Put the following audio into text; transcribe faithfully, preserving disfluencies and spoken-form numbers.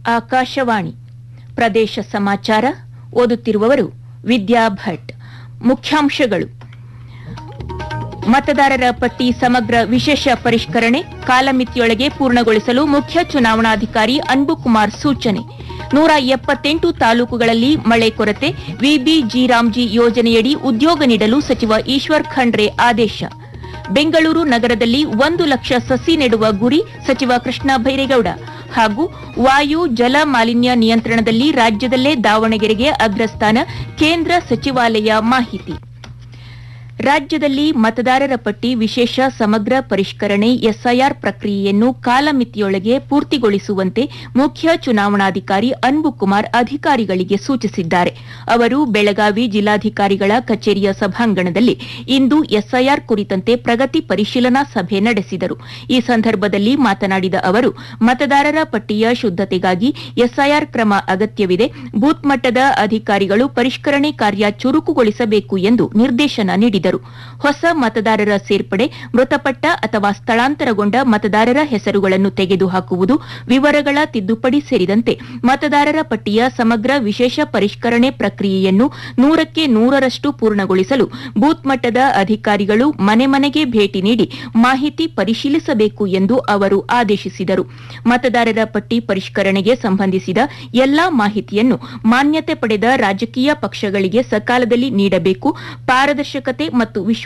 ಆಕಾಶವಾಣಿ ಪ್ರದೇಶ ಸಮಾಚಾರ ಓದುತ್ತಿರುವವರು ವಿದ್ಯಾ ಭಟ್. ಮುಖ್ಯಾಂಶಗಳು: ಮತದಾರರ ಪಟ್ಟಿ ಸಮಗ್ರ ವಿಶೇಷ ಪರಿಷ್ಕರಣೆ ಕಾಲಮಿತಿಯೊಳಗೆ ಪೂರ್ಣಗೊಳಿಸಲು ಮುಖ್ಯ ಚುನಾವಣಾಧಿಕಾರಿ ಅನ್ಬುಕುಮಾರ್ ಸೂಚನೆ. ನೂರ ಎಪ್ಪತ್ತೆಂಟು ತಾಲೂಕುಗಳಲ್ಲಿ ಮಳೆ ಕೊರತೆ, ವಿಬಿಜಿ ರಾಮ್ಜಿ ಯೋಜನೆಯಡಿ ಉದ್ಯೋಗ ನೀಡಲು ಸಚಿವ ಈಶ್ವರ್ ಖಂಡ್ರೆ ಆದೇಶ. ಬೆಂಗಳೂರು ನಗರದಲ್ಲಿ ಒಂದು ಲಕ್ಷ ಸಸಿ ನೆಡುವ ಗುರಿ ಸಚಿವ ಕೃಷ್ಣ ಬೈರೇಗೌಡ. ಹಾಗೂ ವಾಯು ಜಲ ಮಾಲಿನ್ಯ ನಿಯಂತ್ರಣದಲ್ಲಿ ರಾಜ್ಯದಲ್ಲೇ ದಾವಣಗೆರೆಗೆ ಅಗ್ರಸ್ಥಾನ, ಕೇಂದ್ರ ಸಚಿವಾಲಯ ಮಾಹಿತಿ. ರಾಜ್ಯದಲ್ಲಿ ಮತದಾರರ ಪಟ್ಟಿ ವಿಶೇಷ ಸಮಗ್ರ ಪರಿಷ್ಕರಣೆ ಎಸ್ಐಆರ್ ಪ್ರಕ್ರಿಯೆಯನ್ನು ಕಾಲಮಿತಿಯೊಳಗೆ ಪೂರ್ತಿಗೊಳಿಸುವಂತೆ ಮುಖ್ಯ ಚುನಾವಣಾಧಿಕಾರಿ ಅನ್ಬುಕುಮಾರ್ ಅಧಿಕಾರಿಗಳಿಗೆ ಸೂಚಿಸಿದ್ದಾರೆ. ಅವರು ಬೆಳಗಾವಿ ಜಿಲ್ಲಾಧಿಕಾರಿಗಳ ಕಚೇರಿಯ ಸಭಾಂಗಣದಲ್ಲಿ ಇಂದು ಎಸ್ಐಆರ್ ಕುರಿತಂತೆ ಪ್ರಗತಿ ಪರಿಶೀಲನಾ ಸಭೆ ನಡೆಸಿದರು. ಈ ಸಂದರ್ಭದಲ್ಲಿ ಮಾತನಾಡಿದ ಅವರು, ಮತದಾರರ ಪಟ್ಟಿಯ ಶುದ್ದತೆಗಾಗಿ ಎಸ್ಐಆರ್ ಕ್ರಮ ಅಗತ್ಯವಿದೆ. ಬೂತ್ ಮಟ್ಟದ ಅಧಿಕಾರಿಗಳು ಪರಿಷ್ಕರಣೆ ಕಾರ್ಯ ಚುರುಕುಗೊಳಿಸಬೇಕು ಎಂದು ನಿರ್ದೇಶನ ನೀಡಿದರು. ಹೊಸ ಮತದಾರರ ಸೇರ್ಪಡೆ, ಮೃತಪಟ್ಟ ಅಥವಾ ಸ್ಥಳಾಂತರಗೊಂಡ ಮತದಾರರ ಹೆಸರುಗಳನ್ನು ತೆಗೆದುಹಾಕುವುದು, ವಿವರಗಳ ತಿದ್ದುಪಡಿ ಸೇರಿದಂತೆ ಮತದಾರರ ಪಟ್ಟಿಯ ಸಮಗ್ರ ವಿಶೇಷ ಪರಿಷ್ಕರಣೆ ಪ್ರಕ್ರಿಯೆಯನ್ನು ನೂರಕ್ಕೆ ನೂರರಷ್ಟು ಪೂರ್ಣಗೊಳಿಸಲು ಬೂತ್ ಮಟ್ಟದ ಅಧಿಕಾರಿಗಳು ಮನೆ ಮನೆಗೆ ಭೇಟಿ ನೀಡಿ ಮಾಹಿತಿ ಪರಿಶೀಲಿಸಬೇಕು ಎಂದು ಅವರು ಆದೇಶಿಸಿದರು. ಮತದಾರರ ಪಟ್ಟಿ ಪರಿಷ್ಕರಣೆಗೆ ಸಂಬಂಧಿಸಿದ ಎಲ್ಲಾ ಮಾಹಿತಿಯನ್ನು ಮಾನ್ಯತೆ ಪಡೆದ ರಾಜಕೀಯ ಪಕ್ಷಗಳಿಗೆ ಸಕಾಲದಲ್ಲಿ ನೀಡಬೇಕು. ಪಾರದರ್ಶಕತೆ ಮತ್ತು